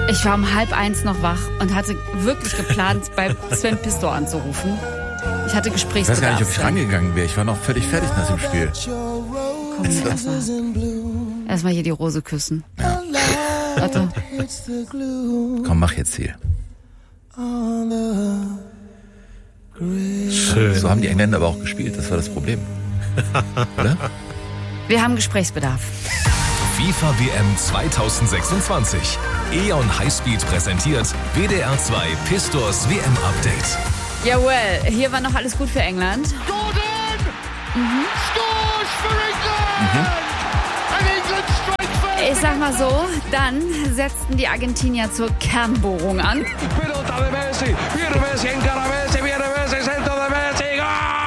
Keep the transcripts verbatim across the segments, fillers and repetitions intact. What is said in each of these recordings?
Ich war um halb eins noch wach und hatte wirklich geplant, bei Sven Pistor anzurufen. Ich hatte Gesprächsbedarf. Ich weiß gar nicht, ob ich rangegangen wäre. Ich war noch völlig fertig nach dem Spiel. Komm, erstmal erst mal hier die Rose küssen. Ja. Warte. Komm, mach jetzt hier. Schön. So haben die Engländer aber auch gespielt, das war das Problem. Oder? Wir haben Gesprächsbedarf. FIFA W M zwanzig sechsundzwanzig. E.ON Highspeed präsentiert W D R zwei Pistors W M-Update. Jawohl, hier war noch alles gut für England. Gordon Mhm. scores for England! Mhm. And England strike first. Ich sag mal so, dann setzten die Argentinier zur Kernbohrung an. Pelota de Messi, viene Messi, encara Messi, viene Messi, centro de Messi,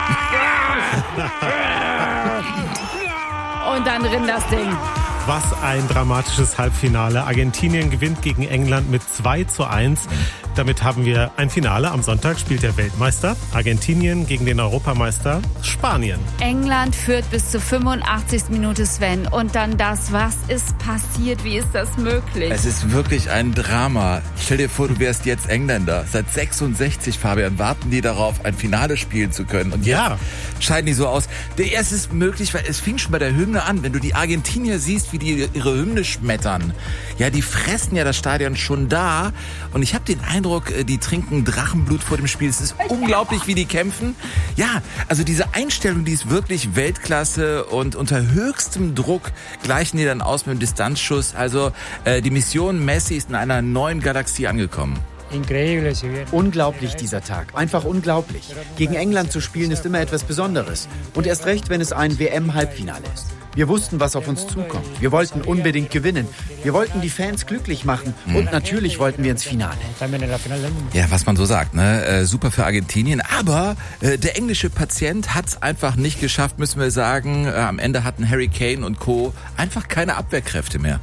Gol! Und dann rinnt das Ding. Was ein dramatisches Halbfinale. Argentinien gewinnt gegen England mit zwei zu eins. Damit haben wir ein Finale. Am Sonntag spielt der Weltmeister Argentinien gegen den Europameister Spanien. England führt bis zur fünfundachtzigsten Minute, Sven. Und dann das, was ist passiert? Wie ist das möglich? Es ist wirklich ein Drama. Stell dir vor, du wärst jetzt Engländer. Seit sechsundsechzig, Fabian, warten die darauf, ein Finale spielen zu können. Und jetzt Ja. scheiden die so aus. Es ist möglich, weil es fing schon bei der Hymne an. Wenn du die Argentinier siehst, wie die ihre Hymne schmettern. Ja, die fressen ja das Stadion schon da. Und ich habe den Eindruck, die trinken Drachenblut vor dem Spiel. Es ist unglaublich, wie die kämpfen. Ja, also diese Einstellung, die ist wirklich Weltklasse. Und unter höchstem Druck gleichen die dann aus mit dem Distanzschuss. Also äh, die Mission Messi ist in einer neuen Galaxie angekommen. Unglaublich dieser Tag, einfach unglaublich. Gegen England zu spielen ist immer etwas Besonderes. Und erst recht, wenn es ein W M-Halbfinale ist. Wir wussten, was auf uns zukommt. Wir wollten unbedingt gewinnen. Wir wollten die Fans glücklich machen. Und natürlich wollten wir ins Finale. Ja, was man so sagt, ne? Äh, super für Argentinien. Aber äh, der englische Patient hat es einfach nicht geschafft, müssen wir sagen. Äh, am Ende hatten Harry Kane und Co. einfach keine Abwehrkräfte mehr.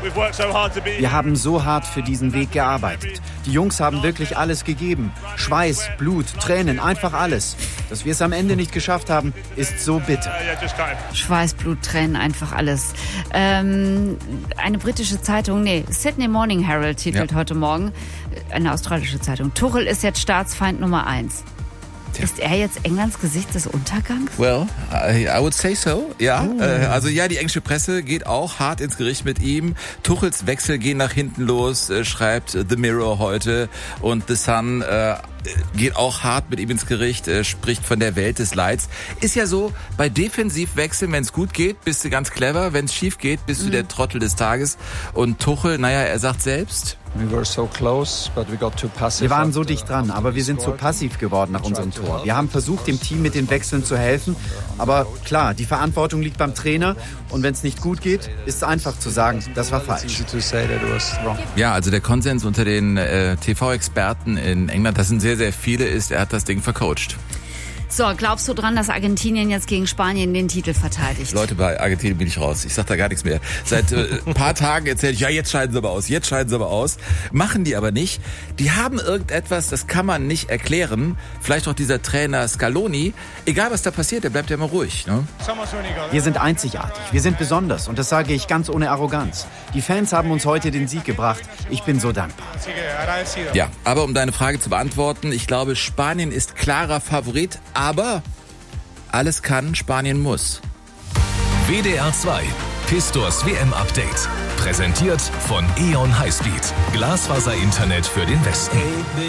Wir haben so hart für diesen Weg gearbeitet. Die Jungs haben wirklich alles gegeben. Schweiß, Blut, Tränen, einfach alles. Dass wir es am Ende nicht geschafft haben, ist so bitter. Schweiß, Blut, Tränen, einfach alles. Ähm, eine britische Zeitung, nee, Sydney Morning Herald titelt Ja. heute Morgen, eine australische Zeitung. Tuchel ist jetzt Staatsfeind Nummer eins. Tja. Ist er jetzt Englands Gesicht des Untergangs? Well, I, I would say so, ja. Uh. Äh, also ja, die englische Presse geht auch hart ins Gericht mit ihm. Tuchels Wechsel gehen nach hinten los, äh, schreibt The Mirror heute. Und The Sun äh, geht auch hart mit ihm ins Gericht, äh, spricht von der Welt des Leids. Ist ja so, bei Defensivwechseln, wenn es gut geht, bist du ganz clever. Wenn es schief geht, bist du Mhm. der Trottel des Tages. Und Tuchel, naja, er sagt selbst... Wir waren so dicht dran, aber wir sind zu passiv geworden nach unserem Tor. Wir haben versucht, dem Team mit den Wechseln zu helfen. Aber klar, die Verantwortung liegt beim Trainer. Und wenn es nicht gut geht, ist es einfach zu sagen, das war falsch. Ja, also der Konsens unter den äh, T V-Experten in England, das sind sehr, sehr viele, ist, er hat das Ding vercoacht. So, glaubst du dran, dass Argentinien jetzt gegen Spanien den Titel verteidigt? Leute, bei Argentinien bin ich raus. Ich sag da gar nichts mehr. Seit äh, ein paar Tagen erzähle ich, ja, jetzt scheiden sie aber aus, jetzt scheiden sie aber aus. Machen die aber nicht. Die haben irgendetwas, das kann man nicht erklären. Vielleicht auch dieser Trainer Scaloni. Egal, was da passiert, der bleibt ja immer ruhig. Ne? Wir sind einzigartig, wir sind besonders. Und das sage ich ganz ohne Arroganz. Die Fans haben uns heute den Sieg gebracht. Ich bin so dankbar. Ja, aber um deine Frage zu beantworten, ich glaube, Spanien ist klarer Favorit. Aber alles kann, Spanien muss. W D R zwei Pistors W M-Update. Präsentiert von E.ON Highspeed. Glasfaser-Internet für den Westen.